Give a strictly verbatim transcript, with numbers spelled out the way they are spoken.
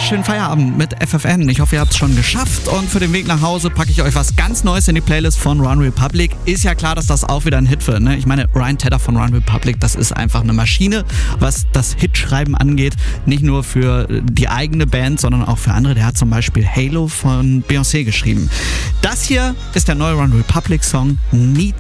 schönen Feierabend mit F F N. Ich hoffe, ihr habt es schon geschafft. Und für den Weg nach Hause packe ich euch was ganz Neues in die Playlist von One Republic. Ist ja klar, dass das auch wieder ein Hit wird. Ne? Ich meine, Ryan Tedder von One Republic, das ist einfach eine Maschine, was das Hitschreiben angeht. Nicht nur für die eigene Band, sondern auch für andere. Der hat zum Beispiel Halo von Beyoncé geschrieben. Das hier ist der neue One Republic Song Need